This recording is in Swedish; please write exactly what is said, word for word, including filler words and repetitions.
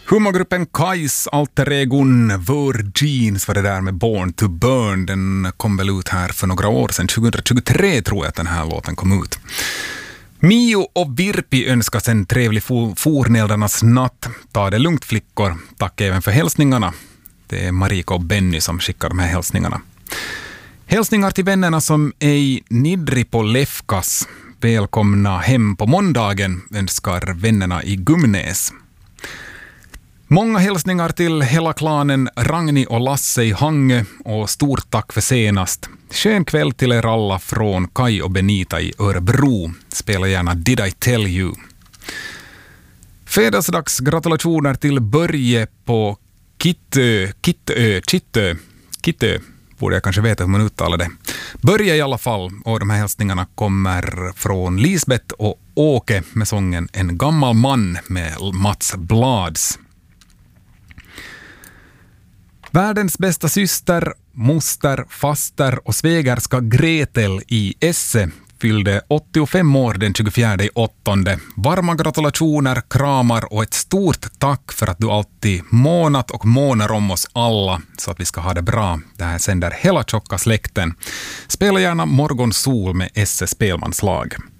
Humorgruppen Kais alter egon Virgins var det där med Born to Burn. Den kom väl ut här för några år sedan. tjugohundratjugotre tror jag att den här låten kom ut. Mio och Virpi önskas en trevlig for- forneldarnas natt. Ta det lugnt flickor. Tack även för hälsningarna. Det är Marika och Benny som skickar de här hälsningarna. Hälsningar till vännerna som är nidri på Lefkas. Välkomna hem på måndagen önskar vännerna i Gumnäs. Många hälsningar till hela klanen Ragni och Lasse i Hangö och stort tack för senast. Skön kväll till er alla från Kai och Benita i Örebro. Spela gärna Did I Tell You. Födelsedagsgratulationer till Börje på Kittö, Kittö, Kittö, Kittö. Borde jag kanske veta hur man uttalar det. Börje i alla fall, och de här hälsningarna kommer från Lisbeth och Åke med sången En gammal man med Mats Blads. Världens bästa syster, moster, faster och svägerska Gretel i Esse fyllde åttiofem år den tjugofjärde i åttonde. Varma gratulationer, kramar och ett stort tack för att du alltid månat och månar om oss alla så att vi ska ha det bra. Det här sänder hela tjocka släkten. Spela gärna Morgonsol med Esse spelmanslag.